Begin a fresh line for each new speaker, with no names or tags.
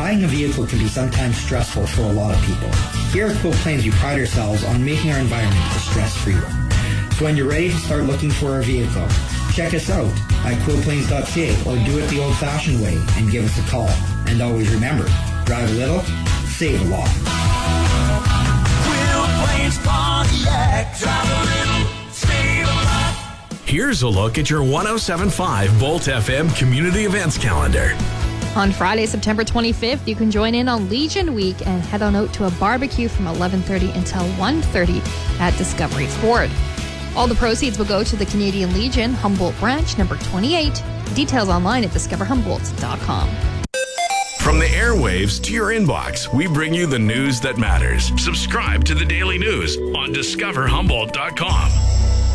Buying a vehicle can be sometimes stressful for a lot of people. Here at Quilt Plains, we pride ourselves on making our environment a stress-free one. So when you're ready to start looking for a vehicle, check us out at quiltplains.ca or do it the old-fashioned way and give us a call. And always remember, drive a little, save a lot.
Quilt Plains Pontiac, drive a little, save a lot.
Here's a look at your 107.5 Bolt FM community events calendar.
On Friday, September 25th, you can join in on Legion Week and head on out to a barbecue from 11:30 until 1:30 at Discovery Ford. All the proceeds will go to the Canadian Legion, Humboldt Branch, number 28. Details online at discoverhumboldt.com.
From the airwaves to your inbox, we bring you the news that matters. Subscribe to the Daily News on discoverhumboldt.com.